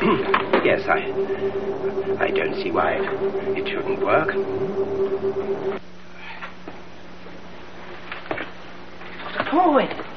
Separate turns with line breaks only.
Yes, I don't see why it shouldn't work.
Dr. Forward.